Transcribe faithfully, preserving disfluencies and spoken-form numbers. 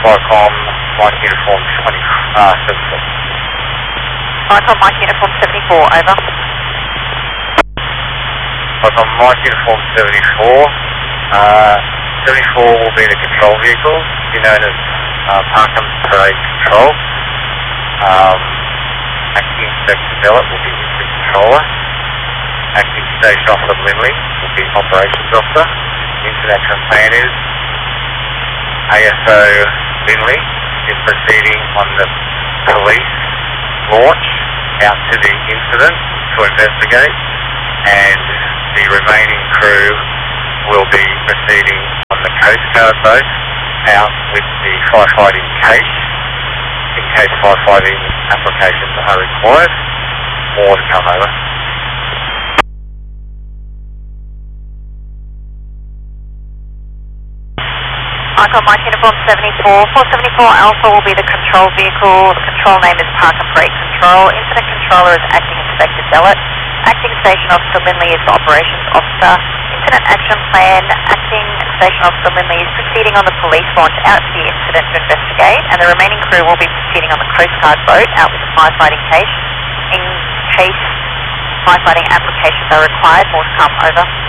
Vicom, Mike Uniform twenty, uh, seventy-four. Vicom, Mike Uniform seventy-four, over. Vicom, Mike Uniform seventy-four. Uh, seventy-four will be the control vehicle, be known as uh, Parkham Parade Control. Um, acting Inspector Bellett will be the controller. Acting Station Officer Lindley will be Operations Officer. The International Plan is A S O Lindley is proceeding on the police launch out to the incident to investigate, and the remaining crew will be proceeding on the Coast Guard boat out with the firefighting case in case firefighting applications are required. More to come, over. Vicom, Mike Uniform seventy-four. four seventy-four Alpha will be the control vehicle. The control name is Parkham Parade Control. Incident controller is Acting Inspector Bellett. Acting Station Officer Lindley is the Operations Officer. Incident Action Plan, Acting Station Officer Lindley is proceeding on the police launch out to the incident to investigate, and the remaining crew will be proceeding on the Coast Guard boat out with the firefighting case in case firefighting applications are required. More to come, over.